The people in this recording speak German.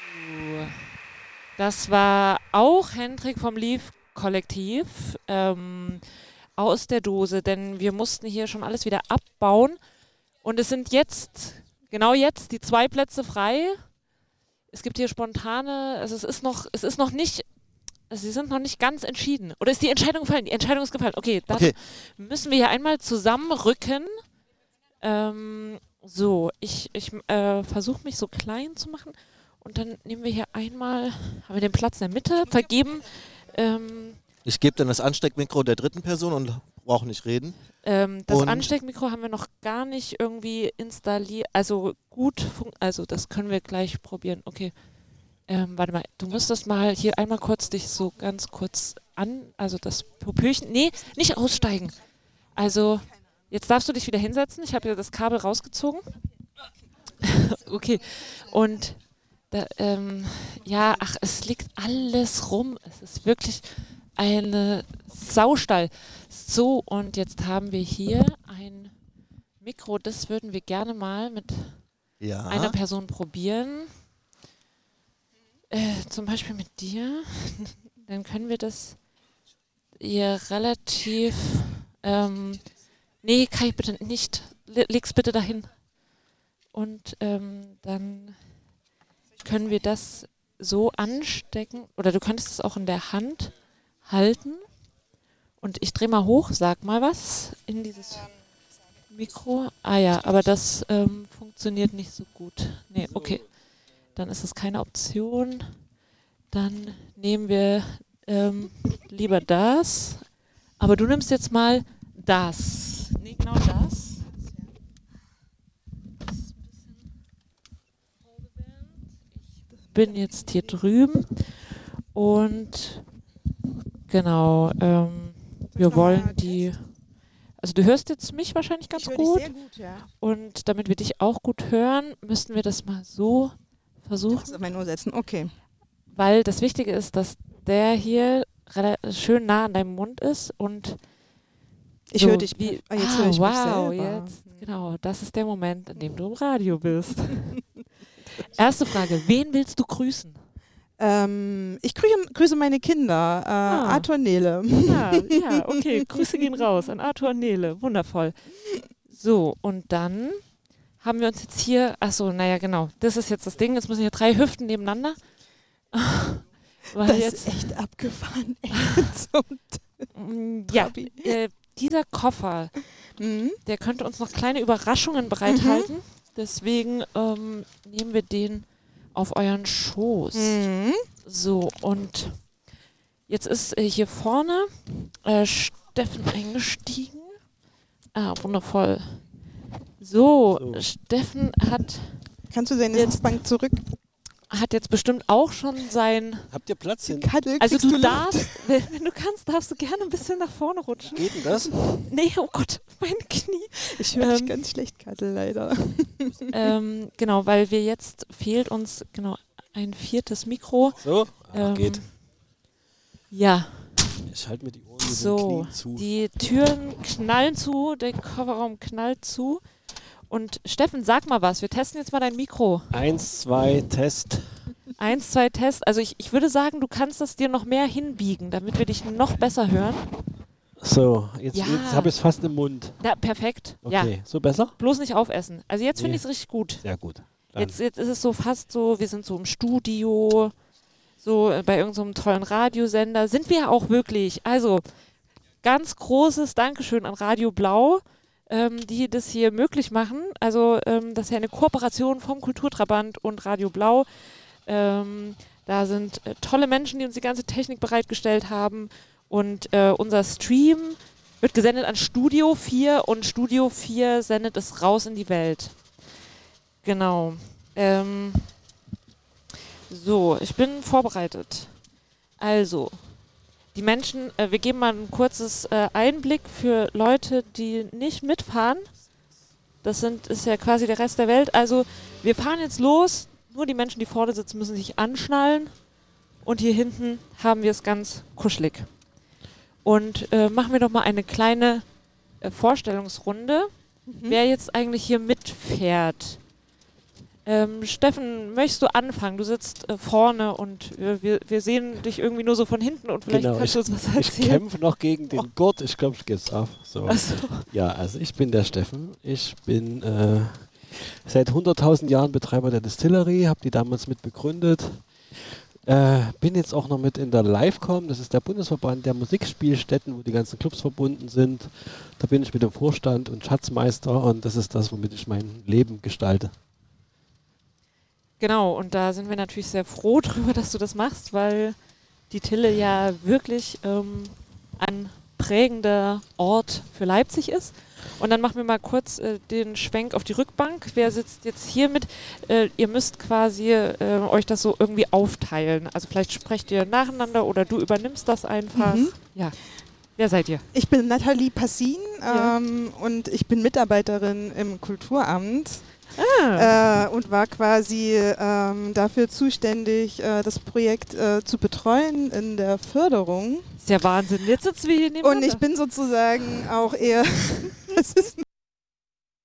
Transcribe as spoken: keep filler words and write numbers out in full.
Das war auch Hendrik vom Leaf-Kollektiv ähm, aus der Dose, denn wir mussten hier schon alles wieder abbauen. Und es sind jetzt, genau jetzt, die zwei Plätze frei. Es gibt hier spontane, also es ist noch, es ist noch nicht, sie sind noch nicht ganz entschieden. Oder ist die Entscheidung gefallen? Die Entscheidung ist gefallen. Okay, dann Okay. müssen wir hier einmal zusammenrücken. Ähm, so, ich, ich äh, versuche mich so klein zu machen. Und dann nehmen wir hier einmal, haben wir den Platz in der Mitte, vergeben. Ähm, Ich gebe dann das Ansteckmikro der dritten Person und brauche nicht reden. ähm, das Und- Ansteckmikro haben wir noch gar nicht irgendwie installiert. Also gut, fun- also das können wir gleich probieren. Okay. Ähm, warte mal, du müsstest mal hier einmal kurz dich so ganz kurz an, also das Popöchen, nee, nicht aussteigen. Also, jetzt darfst du dich wieder hinsetzen. Ich habe ja das Kabel rausgezogen. Okay. Und da, ähm, ja, ach, es liegt alles rum. Es ist wirklich eine Saustall. So, und jetzt haben wir hier ein Mikro, das würden wir gerne mal mit Ja. einer Person probieren. Äh, zum Beispiel mit dir. Dann können wir das ihr relativ. Ähm, nee, Kai, bitte nicht. Le- Leg's bitte dahin. Und ähm, dann können wir das so anstecken. Oder du könntest es auch in der Hand halten. Und ich drehe mal hoch, sag mal was in dieses Mikro. Ah ja, aber das ähm, funktioniert nicht so gut. Nee, okay. Dann ist es keine Option. Dann nehmen wir ähm, lieber das. Aber du nimmst jetzt mal das. Nee, genau das. Ich bin jetzt hier drüben. Und genau, ähm, wir wollen die. Also du hörst jetzt mich wahrscheinlich ganz Ich höre dich gut. sehr gut, ja. Und damit wir dich auch gut hören, müssten wir das mal so versuchen. Das auf mein Ohr setzen, okay. Weil das Wichtige ist, dass der hier rela- schön nah an deinem Mund ist und Ich so höre dich. wie, Ah, jetzt ah, höre ich mich wow, selber. jetzt, genau, das ist der Moment, in dem du im Radio bist. Erste Frage, wen willst du grüßen? Ähm, ich grüße, grüße meine Kinder, äh, Ah. Arthur Nele. Ja, ja, okay, Grüße gehen raus an Arthur und Nele, wundervoll. So, und dann haben wir uns jetzt hier, achso, naja, genau, das ist jetzt das Ding, jetzt müssen hier drei Hüften nebeneinander. Weil Das jetzt, ist echt abgefahren. Echt zum mm, ja, Trabi. äh, dieser Koffer, Mhm. der könnte uns noch kleine Überraschungen bereithalten. Deswegen ähm, nehmen wir den auf euren Schoß. Mhm. So, und jetzt ist äh, hier vorne äh, Steffen eingestiegen. Ah, wundervoll. So, So. Steffen hat, Kannst du seine Jetzt- Sitzbank zurück? hat jetzt bestimmt auch schon sein... Habt ihr Platz hin? Kaddel, Also kriegst du Luft? darfst, wenn, wenn du kannst, darfst du gerne ein bisschen nach vorne rutschen. Geht denn das? Nee, oh Gott, meine Knie. Ich höre dich ähm, ganz schlecht, Kaddel, leider. Ähm, genau, weil wir jetzt fehlt uns genau ein viertes Mikro. So? Ach, Ähm, geht. Ja, Ich halte mir die Ohren mit so, den Knien zu. die Türen knallen zu, der Kofferraum knallt zu. Und Steffen, sag mal was, wir testen jetzt mal dein Mikro. Eins, zwei, Test. Eins, zwei, Test. Also ich, ich würde sagen, du kannst das dir noch mehr hinbiegen, damit wir dich noch besser hören. So, jetzt, Ja. jetzt habe ich es fast im Mund. Ja, perfekt. Ja, Okay, so besser? bloß nicht aufessen. Also jetzt finde Nee. ich es richtig gut. Sehr gut. Dann. Jetzt, jetzt ist es so fast so, wir sind so im Studio, so äh, bei irgendeinem so tollen Radiosender. Sind wir auch wirklich. Also ganz großes Dankeschön an Radio Blau, ähm, die das hier möglich machen. Also ähm, das ist ja eine Kooperation vom Kulturtrabant und Radio Blau. Ähm, da sind äh, tolle Menschen, die uns die ganze Technik bereitgestellt haben. Und äh, unser Stream wird gesendet an Studio vier und Studio vier sendet es raus in die Welt. Genau. Ähm, so, ich bin vorbereitet. Also, die Menschen, äh, wir geben mal ein kurzes äh, Einblick für Leute, die nicht mitfahren. Das sind, ist ja quasi der Rest der Welt. Also, wir fahren jetzt los. Nur die Menschen, die vorne sitzen, müssen sich anschnallen. Und hier hinten haben wir es ganz kuschelig. Und äh, machen wir doch mal eine kleine äh, Vorstellungsrunde, wer jetzt eigentlich hier mitfährt. Ähm, Steffen, möchtest du anfangen? Du sitzt äh, vorne und äh, wir, wir sehen dich irgendwie nur so von hinten und vielleicht Genau, kannst du uns was erzählen. Ich kämpfe noch gegen den Gurt. Ich glaube, ich gehe jetzt auf. So. Ach so. Ja, also ich bin der Steffen. Ich bin äh, seit hunderttausend Jahren Betreiber der Distillery, habe die damals mit begründet. Äh, bin jetzt auch noch mit in der Livecom, das ist der Bundesverband der Musikspielstätten, wo die ganzen Clubs verbunden sind. Da bin ich mit dem Vorstand und Schatzmeister und das ist das, womit ich mein Leben gestalte. Genau, und da sind wir natürlich sehr froh drüber, dass du das machst, weil die Tille ja wirklich ähm, ein prägender Ort für Leipzig ist. Und dann machen wir mal kurz äh, den Schwenk auf die Rückbank. Wer sitzt jetzt hier mit? Äh, ihr müsst quasi äh, euch das so irgendwie aufteilen. Also vielleicht sprecht ihr nacheinander oder du übernimmst das einfach. Mhm. Ja. Wer seid ihr? Ich bin Nathalie Passin Ja. ähm, und ich bin Mitarbeiterin im Kulturamt. Ah. Äh, und war quasi ähm, dafür zuständig, äh, das Projekt äh, zu betreuen in der Förderung. Ist ja Wahnsinn. Jetzt sitzen wir hier nebeneinander. Und ich bin sozusagen auch eher, das ist